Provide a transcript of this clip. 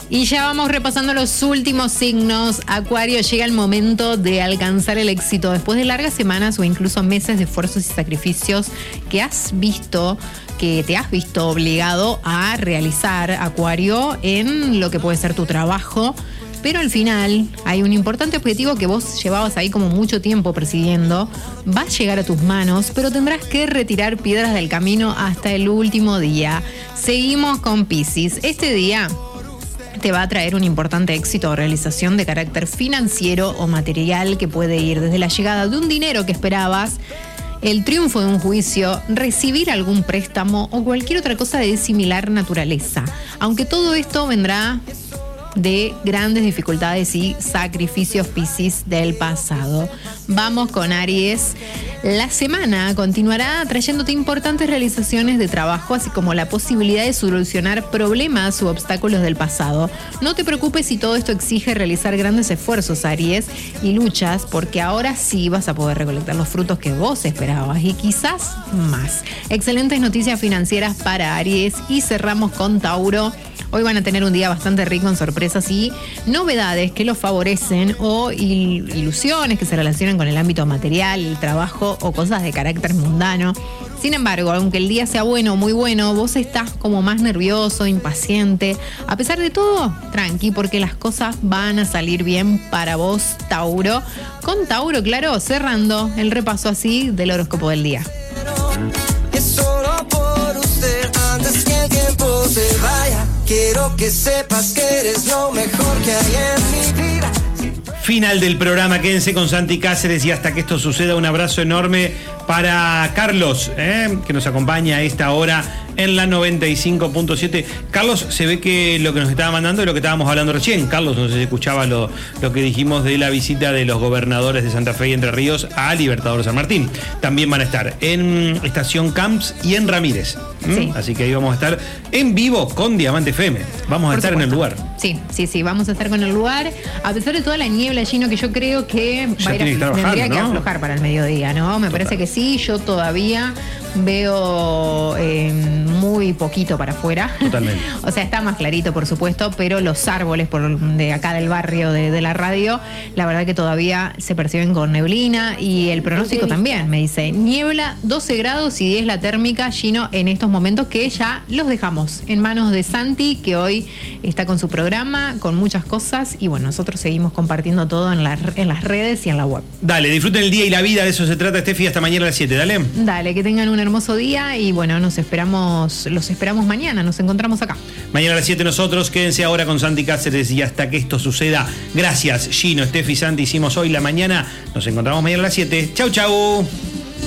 Y ya vamos repasando los últimos signos. Acuario, llega el momento de alcanzar el éxito después de largas semanas o incluso meses de esfuerzos y sacrificios que te has visto obligado a realizar, Acuario, en lo que puede ser tu trabajo. Pero al final hay un importante objetivo que vos llevabas ahí como mucho tiempo persiguiendo. Va a llegar a tus manos, pero tendrás que retirar piedras del camino hasta el último día. Seguimos con Piscis. Este día te va a traer un importante éxito o realización de carácter financiero o material que puede ir desde la llegada de un dinero que esperabas, el triunfo de un juicio, recibir algún préstamo o cualquier otra cosa de similar naturaleza. Aunque todo esto vendrá de grandes dificultades y sacrificios Piscis del pasado. Vamos con Aries. La semana continuará trayéndote importantes realizaciones de trabajo, así como la posibilidad de solucionar problemas u obstáculos del pasado. No te preocupes si todo esto exige realizar grandes esfuerzos, Aries, y luchas, porque ahora sí vas a poder recolectar los frutos que vos esperabas y quizás más. Excelentes noticias financieras para Aries. Y cerramos con Tauro. Hoy van a tener un día bastante rico en sorpresas y novedades que los favorecen o ilusiones que se relacionan con el ámbito material, el trabajo o cosas de carácter mundano. Sin embargo, aunque el día sea bueno o muy bueno, vos estás como más nervioso, impaciente. A pesar de todo, tranqui, porque las cosas van a salir bien para vos, Tauro. Con Tauro, claro, cerrando el repaso así del horóscopo del día. Es solo por usted, antes que el tiempo se vaya. Quiero que sepas que eres lo mejor que hay en mi vida. Final del programa, quédense con Santi Cáceres y hasta que esto suceda, un abrazo enorme para Carlos, que nos acompaña a esta hora en la 95.7. Carlos, se ve que lo que nos estaba mandando es lo que estábamos hablando recién. Carlos, no sé si escuchaba lo que dijimos de la visita de los gobernadores de Santa Fe y Entre Ríos a Libertador San Martín. También van a estar en Estación Camps y en Ramírez. Sí. Así que ahí vamos a estar en vivo con Diamante FM. Vamos a estar en el lugar. Sí, vamos a estar con el lugar. A pesar de toda la niebla, Gino, que yo creo que tendría que aflojar para el mediodía, ¿no? Me parece que sí. Yo todavía veo muy poquito para afuera. Totalmente. O sea, está más clarito, por supuesto, pero los árboles de acá del barrio de la radio, la verdad que todavía se perciben con neblina y el pronóstico también me dice niebla, 12 grados y 10 la térmica, Gino, en estos momentos que ya los dejamos en manos de Santi, que hoy está con su programa, con muchas cosas y bueno, nosotros seguimos compartiendo todo en las redes y en la web. Dale, disfruten el día y la vida, de eso se trata, Steffi, hasta mañana a las 7, dale. Dale, que tengan un hermoso día y bueno, los esperamos mañana, nos encontramos acá. Mañana a las 7 nosotros, quédense ahora con Santi Cáceres y hasta que esto suceda. Gracias, Gino, Steffi, Santi, hicimos hoy la mañana, nos encontramos mañana a las 7. Chau, chau.